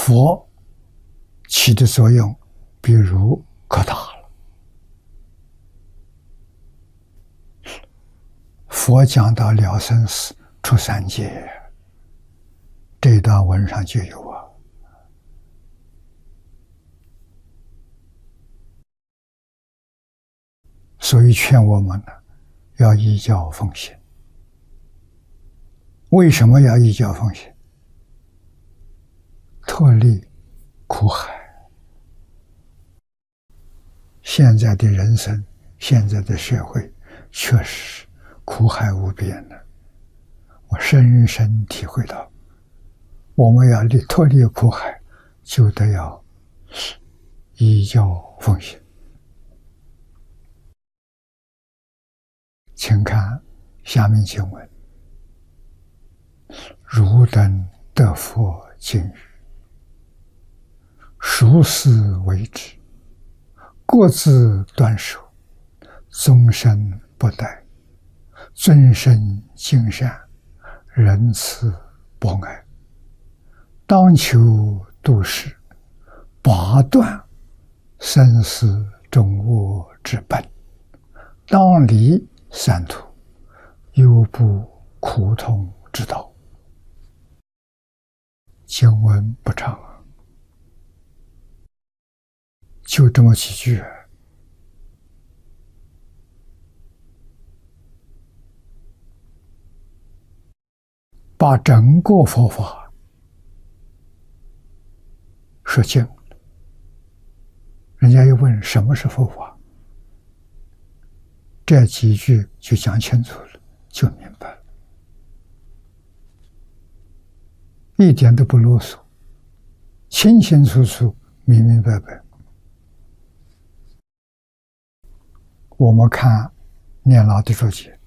佛起的作用，比如可大了。佛讲到了生死出三界，这段文上就有啊。所以劝我们呢，要依教奉行。为什么要依教奉行？脱离苦海。现在的人生，现在的社会，确实苦海无边了。我深深体会到，我们要脱离苦海，就得要依教奉行。请看下面经文：汝等得佛经语，孰思为之？各自端守，终身不殆，尊生敬善，仁慈博爱，当求度世，拔断生死终恶之本，当离三途，犹不苦痛之道。经文不长啊，就这么几句，把整个佛法说尽了。人家又问什么是佛法，这几句就讲清楚了，就明白了，一点都不啰嗦，清清楚楚，明明白白。我们看念老的注解，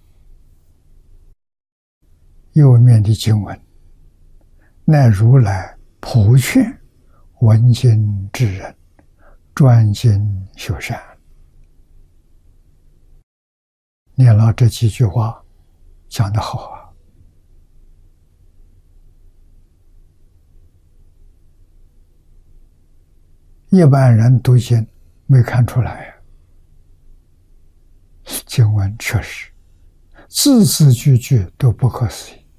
右面的经文：乃如来普劝闻经之人，专精修善。念老这几句话讲得好啊！一般人读经没看出来呀。经文确实字字句句都不可思议，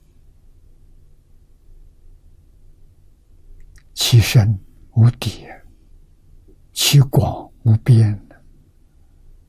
其深无底，其广无边，